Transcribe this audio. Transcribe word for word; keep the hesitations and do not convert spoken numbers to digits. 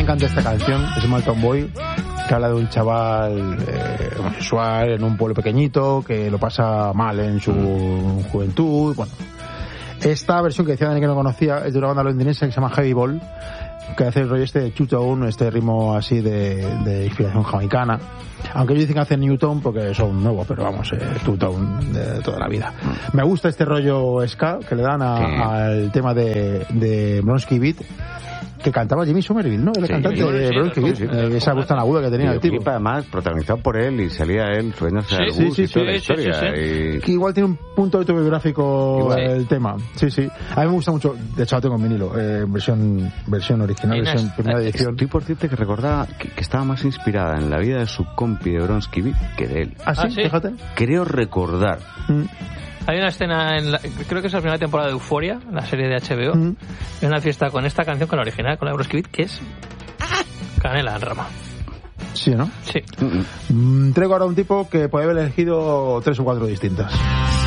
encanta esta canción, Small Town Boy, que habla de un chaval eh, homosexual en un pueblo pequeñito que lo pasa mal en su juventud. Bueno, esta versión que decía Dani que no conocía es de una banda londinense que se llama Heavy Ball, que hace el rollo este de two-tone, este ritmo así de, de inspiración jamaicana. Aunque ellos dicen que hacen Newton porque son nuevos, pero vamos, eh, two-tone de toda la vida. Me gusta este rollo ska que le dan a, sí. al tema de, de Bronski Beat, que cantaba Jimmy Somerville, ¿no? El sí, cantante sí, de Bronski Beat, sí, sí, eh, esa voz tan aguda que tenía el tipo. Además, protagonizado por él y salía él subiéndose sí, al sí, bus sí, y toda sí, la historia. Sí, sí, sí. Y... Que igual tiene un punto autobiográfico igual. el tema. Sí, sí. A mí me gusta mucho, de hecho lo tengo en vinilo, eh, versión versión original, Inés, versión primera edición. Estoy por decirte que recordaba que, que estaba más inspirada en la vida de su compi de Bronski Beat que de él. ¿Ah, sí? ¿Ah, sí? Fíjate. Creo recordar. Mm. Hay una escena, en la, creo que es la primera temporada de Euphoria, la serie de H B O, mm. hay una fiesta con esta canción, con la original, con la Bronski Beat, que es canela en rama. Sí, ¿no? Sí. Mm-mm. Mm, traigo ahora un tipo que puede haber elegido tres o cuatro distintas.